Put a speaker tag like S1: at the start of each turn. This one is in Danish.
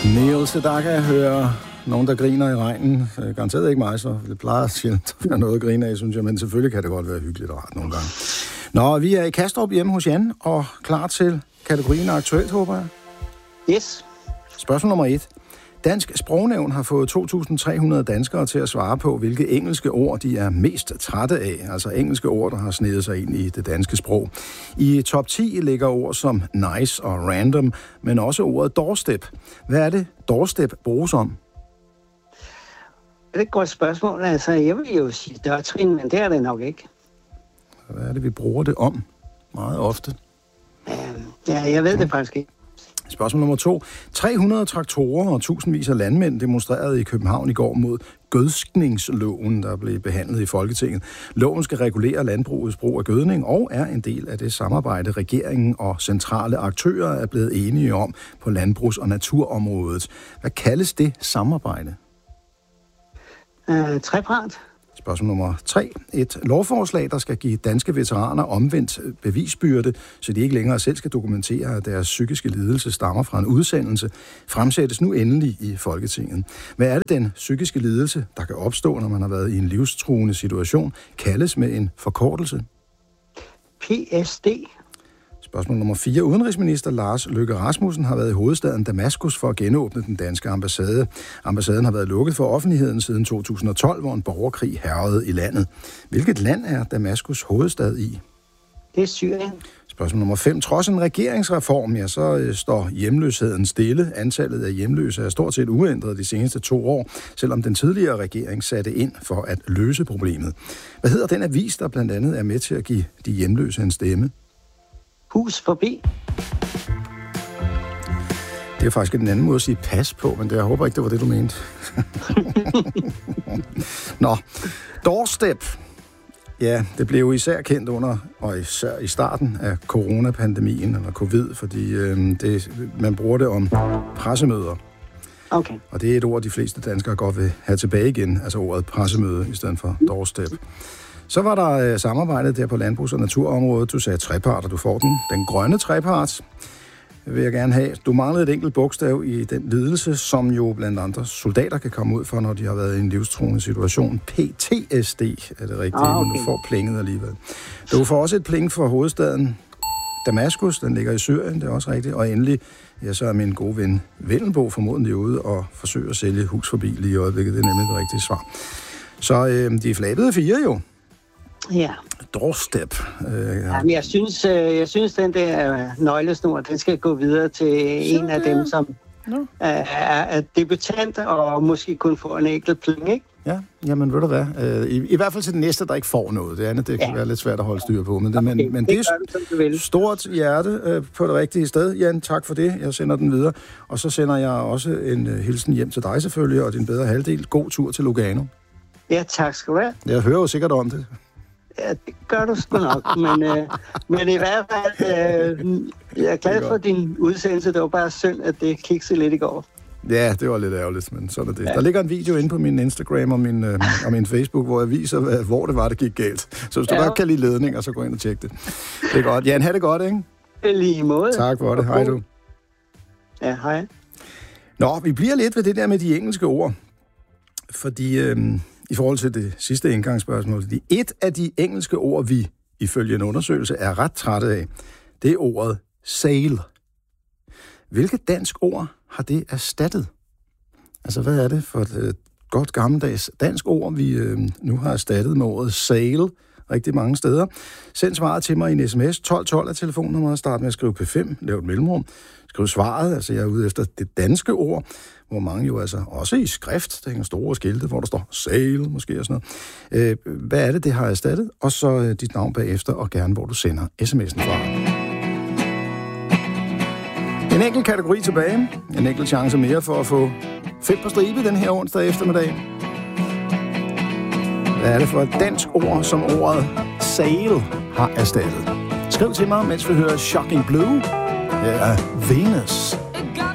S1: Neil Sedaka hører nogen, der griner i regnen. Garanteret ikke mig, så det plejer sjældent at være noget at grine af, synes jeg. Men selvfølgelig kan det godt være hyggeligt og rart nogle gange. Nå, vi er i Kastrup hjemme hos Jan, og klar til kategorien aktuelt, håber jeg.
S2: Yes.
S1: Spørgsmål nummer 1. Dansk Sprognævn har fået 2.300 danskere til at svare på, hvilke engelske ord de er mest trætte af. Altså engelske ord, der har snedet sig ind i det danske sprog. I top 10 ligger ord som nice og random, men også ordet doorstep. Hvad er det, doorstep bruges om?
S2: Det er et godt spørgsmål. Altså, jeg vil jo sige dørtrin, men det er det nok ikke.
S1: Hvad er det, vi bruger det om meget ofte?
S2: Ja, jeg ved det faktisk ikke.
S1: Spørgsmål nummer 2. 300 traktorer og tusindvis af landmænd demonstrerede i København i går mod gødskningsloven, der blev behandlet i Folketinget. Loven skal regulere landbrugets brug af gødning og er en del af det samarbejde, regeringen og centrale aktører er blevet enige om på landbrugs- og naturområdet. Hvad kaldes det samarbejde?
S2: Trepart.
S1: Spørgsmål nummer 3. Et lovforslag, der skal give danske veteraner omvendt bevisbyrde, så de ikke længere selv skal dokumentere, at deres psykiske lidelse stammer fra en udsendelse, fremsættes nu endelig i Folketinget. Hvad er det, den psykiske lidelse, der kan opstå, når man har været i en livstruende situation, kaldes med en forkortelse?
S2: PSD.
S1: Spørgsmål nummer 4. Udenrigsminister Lars Løkke Rasmussen har været i hovedstaden Damaskus for at genåbne den danske ambassade. Ambassaden har været lukket for offentligheden siden 2012, hvor en borgerkrig hærgede i landet. Hvilket land er Damaskus hovedstad i?
S2: Det er Syrien.
S1: Spørgsmål nummer 5. Trods en regeringsreform, så står hjemløsheden stille. Antallet af hjemløse er stort set uændret de seneste 2 år, selvom den tidligere regering satte ind for at løse problemet. Hvad hedder den avis, der blandt andet er med til at give de hjemløse en stemme?
S2: Hus forbi.
S1: Det er faktisk en anden måde at sige pas på, men jeg håber ikke, det var det, du mente. Nå, doorstep. Ja, det blev jo især kendt under, og især i starten af coronapandemien, eller covid, fordi man bruger det om pressemøder.
S2: Okay.
S1: Og det er et ord, de fleste danskere godt vil have tilbage igen, altså ordet pressemøde i stedet for doorstep. Så var der samarbejdet der på landbrugs- og naturområdet. Du sagde trepart, og du får den. Den grønne trepart vil jeg gerne have. Du manglede et enkelt bogstav i den lidelse, som jo blandt andre soldater kan komme ud for, når de har været i en livstruende situation. PTSD er det rigtige, men du får plinget alligevel. Du får også et pling for hovedstaden Damaskus, den ligger i Syrien, det er også rigtigt. Og endelig, ja, så er min gode ven Vellenbo formodentlig ude og forsøger at sælge hus forbi lige i øjeblikket. Det er nemlig det rigtige svar. Så de flabede 4 jo.
S2: Ja.
S1: Doorstep.
S2: Jamen, jeg synes, den der nøglesnor, den skal gå videre til en af dem, som er debutant og måske kun får en enkelt pling, ikke?
S1: Ja, jamen ved du hvad? I hvert fald til den næste, der ikke får noget. Det andet, det kan være lidt svært at holde styr på. Men det er stort hjerte på det rigtige sted. Jan, tak for det. Jeg sender den videre. Og så sender jeg også en hilsen hjem til dig selvfølgelig, og din bedre halvdel. God tur til Lugano.
S2: Ja, tak skal du have.
S1: Jeg hører jo sikkert om det.
S2: Ja, det gør du sgu nok, men i hvert fald, jeg er glad for din udsendelse. Det var bare synd, at det kiksede lidt i går.
S1: Ja, det var lidt ærgerligt, men sådan er det. Ja. Der ligger en video inde på min Instagram og min Facebook, hvor jeg viser, hvor det var, det gik galt. Så hvis du godt kan lide ledninger, så gå ind og tjek det. Det er godt. Jan, have det godt, ikke?
S2: Lige måde.
S1: Tak for det. Hej du.
S2: Ja, hej.
S1: Nå, vi bliver lidt ved det der med de engelske ord. Fordi i forhold til det sidste indgangsspørgsmål, fordi et af de engelske ord, vi ifølge en undersøgelse er ret trætte af, det er ordet sail. Hvilket dansk ord har det erstattet? Altså, hvad er det for et godt gammeldags dansk ord, vi nu har erstattet med ordet sail rigtig mange steder? Send svaret til mig i en sms. 1212 er telefonnummeret. Start med at skrive P5. Lav et mellemrum. Skriv svaret. Altså, jeg er ude efter det danske ord, hvor mange jo altså også i skrift, der hænger store skilte, hvor der står sail, måske og sådan noget. Hvad er det har erstattet? Og så dit navn bagefter, og gerne hvor du sender sms'en fra. En enkelt kategori tilbage. En enkelt chance mere for at få 5 på stribe den her onsdag eftermiddag. Hvad er det for et dansk ord, som ordet sail har erstattet? Skriv til mig, mens vi hører Shocking Blue. Her er Venus.